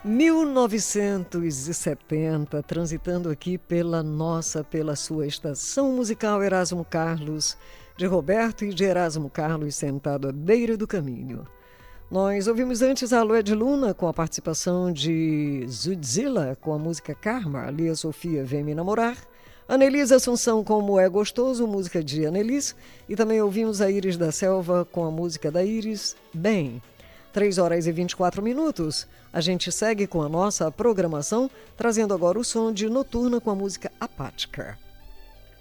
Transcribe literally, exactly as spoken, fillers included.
mil novecentos e setenta, transitando aqui pela nossa, pela sua estação musical Erasmo Carlos, de Roberto e de Erasmo Carlos, sentado à beira do caminho. Nós ouvimos antes a Lué de Luna com a participação de Zudzilla com a música Karma, Lia Sofia Vem Me Namorar, Anelise Assunção com Como É Gostoso, música de Anelise, e também ouvimos a Iris da Selva com a música da Iris, Bem. três horas e vinte e quatro minutos. A gente segue com a nossa programação, trazendo agora o som de Noturna com a música Apática.